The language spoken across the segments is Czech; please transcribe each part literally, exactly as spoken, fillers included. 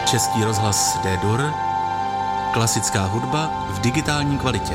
Český rozhlas D-Dur, klasická hudba v digitální kvalitě.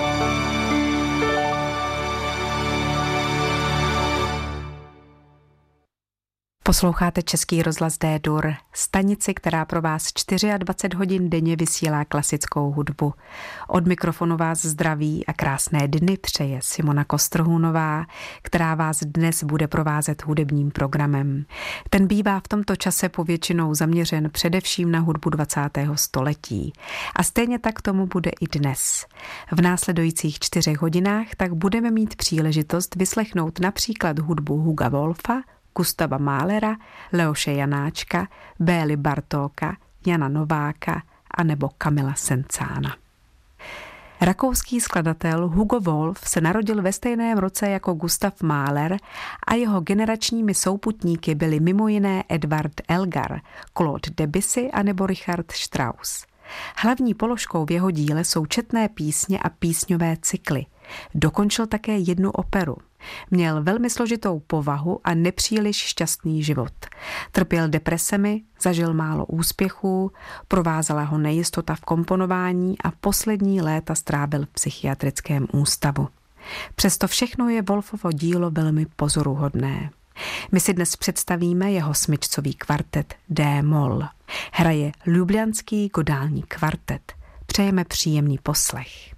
Posloucháte Český rozhlas D-Dur, stanici, která pro vás dvacet čtyři hodin denně vysílá klasickou hudbu. Od mikrofonu vás zdraví a krásné dny přeje Simona Kostrhůnová, která vás dnes bude provázet hudebním programem. Ten bývá v tomto čase povětšinou zaměřen především na hudbu dvacátého století. A stejně tak tomu bude i dnes. V následujících čtyřech hodinách tak budeme mít příležitost vyslechnout například hudbu Huga Wolfa, Gustava Mahlera, Leoše Janáčka, Bély Bartóka, Jana Nováka a nebo Kamila Sencána. Rakouský skladatel Hugo Wolf se narodil ve stejném roce jako Gustav Mahler a jeho generačními souputníky byli mimo jiné Edvard Elgar, Claude Debussy a nebo Richard Strauss. Hlavní položkou v jeho díle jsou četné písně a písňové cykly. Dokončil také jednu operu. Měl velmi složitou povahu a nepříliš šťastný život. Trpěl depresemi, zažil málo úspěchů, provázela ho nejistota v komponování a poslední léta strávil v psychiatrickém ústavu. Přesto všechno je Wolfovo dílo velmi pozoruhodné. My si dnes představíme jeho smyčcový kvartet D-moll. Hraje Ljubljanský godální kvartet. Přejeme příjemný poslech.